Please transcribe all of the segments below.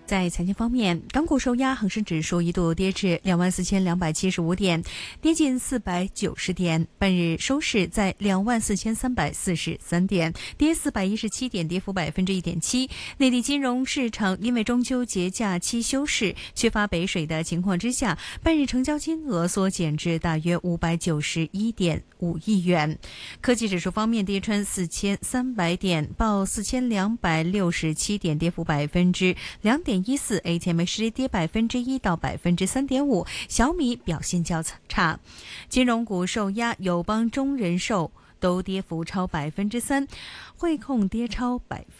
在财经方面，港股受压，恒生指数一度跌至24,275点，跌近490点，半日收市在24,343点，跌417点，跌幅1.7%。内地金融市场因为中秋节假期休市，缺乏北水的情况之下，半日成交金额缩减至大约591.5亿元。科技指数方面，跌穿4300点，报4267点，跌幅2.14%，ATMXJ 跌1%到3.5%。小米表现较差，金融股受压，友邦、中人寿都跌幅超3%，汇控跌超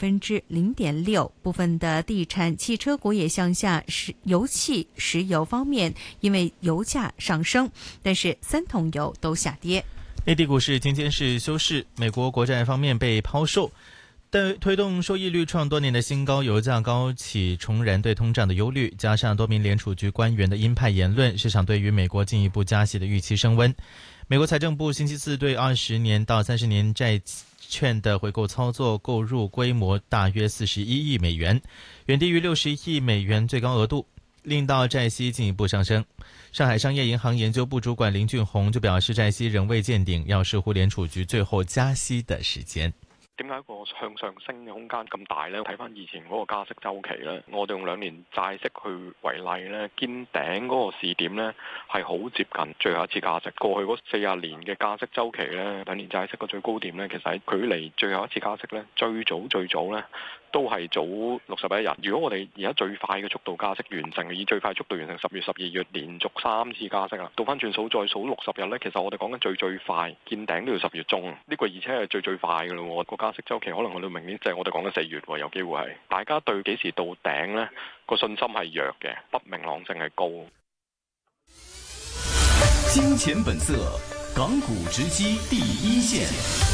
0.6%。部分的地产、汽车股也向下，油气、石油方面因为油价上升，但是三桶油都下跌。 内地股市今天是休市，美国国债方面被抛售，推动收益率创多年的新高，油价高企重燃对通胀的忧虑，加上多名联储局官员的鹰派言论，市场对于美国进一步加息的预期升温。美国财政部星期四对20年到30年债券的回购操作购入规模大约41亿美元，远低于60亿美元最高额度，令到债息进一步上升。上海商业银行研究部主管林俊宏就表示，债息仍未见顶，要视乎联储局最后加息的时间。 點解個向上升嘅空間咁大呢？睇翻以前嗰個加息週期呢，我哋用2年債息去為例呢，見頂嗰個視點呢係好接近最後一次加息。過去嗰40年嘅加息週期呢，2年債息個最高點呢，其實喺距離最後一次加息呢，最早呢都係早61日。如果我哋而家最快嘅速度加息完成，以最快速度完成10月、12月連續3次加息啦，倒翻轉數再數60日呢，其實我哋講緊最快見頂都要10月中，呢個而且係最快嘅咯。個加息週期可能我哋明年即係我哋講緊4月喎，有機會係大家對幾時到頂呢個信心係弱嘅，不明朗性係高。 金錢本色，港股直擊第一線。